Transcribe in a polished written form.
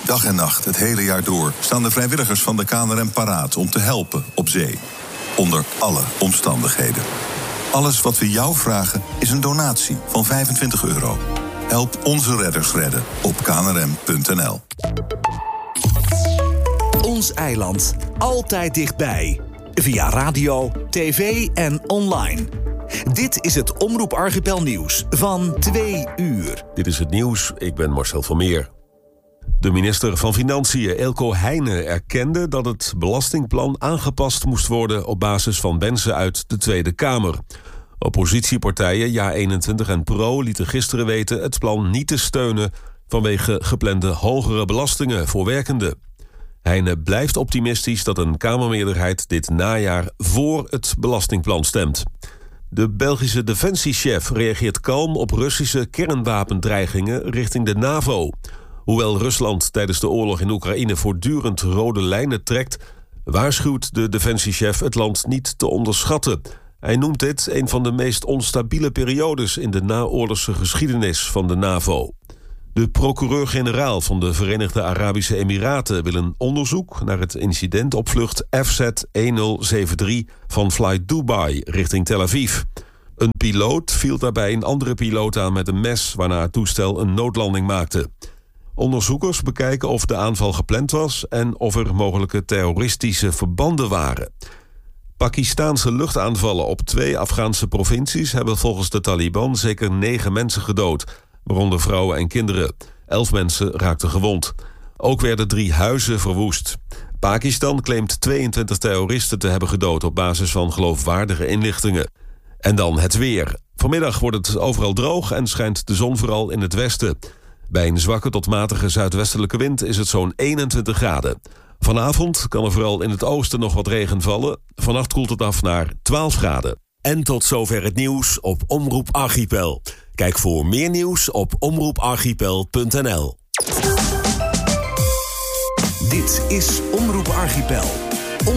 Dag en nacht, het hele jaar door, staan de vrijwilligers van de KNRM paraat om te helpen op zee. Onder alle omstandigheden. Alles wat we jou vragen is een donatie van €25. Help onze redders redden op knrm.nl. Ons eiland. Altijd dichtbij. Via radio, tv en online. Dit is het Omroep Archipel nieuws van 2 uur. Dit is het nieuws, ik ben Marcel van Meer. De minister van Financiën, Eelco Heijnen, erkende dat het belastingplan aangepast moest worden op basis van wensen uit de Tweede Kamer. Oppositiepartijen JA21 en PRO lieten gisteren weten het plan niet te steunen vanwege geplande hogere belastingen voor werkenden. Heijnen blijft optimistisch dat een Kamermeerderheid dit najaar voor het belastingplan stemt. De Belgische defensiechef reageert kalm op Russische kernwapendreigingen richting de NAVO. Hoewel Rusland tijdens de oorlog in Oekraïne voortdurend rode lijnen trekt, waarschuwt de defensiechef het land niet te onderschatten. Hij noemt dit een van de meest onstabiele periodes in de naoorlogse geschiedenis van de NAVO. De procureur-generaal van de Verenigde Arabische Emiraten wil een onderzoek naar het incident op vlucht FZ-1073 van Flight Dubai richting Tel Aviv. Een piloot viel daarbij een andere piloot aan met een mes, waarna het toestel een noodlanding maakte. Onderzoekers bekijken of de aanval gepland was en of er mogelijke terroristische verbanden waren. Pakistaanse luchtaanvallen op 2 Afghaanse provincies hebben volgens de Taliban zeker 9 mensen gedood, waaronder vrouwen en kinderen. 11 mensen raakten gewond. Ook werden 3 huizen verwoest. Pakistan claimt 22 terroristen te hebben gedood op basis van geloofwaardige inlichtingen. En dan het weer. Vanmiddag wordt het overal droog en schijnt de zon vooral in het westen. Bij een zwakke tot matige zuidwestelijke wind is het zo'n 21 graden. Vanavond kan er vooral in het oosten nog wat regen vallen. Vannacht koelt het af naar 12 graden. En tot zover het nieuws op Omroep Archipel. Kijk voor meer nieuws op omroeparchipel.nl. Dit is Omroep Archipel.